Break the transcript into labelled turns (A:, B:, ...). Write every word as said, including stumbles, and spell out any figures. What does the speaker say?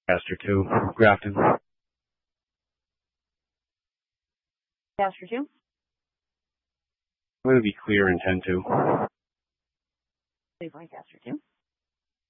A: Caster two, Grafton.
B: Caster two.
A: I'm going to be clear in ten two.
B: Cleveland, Caster two.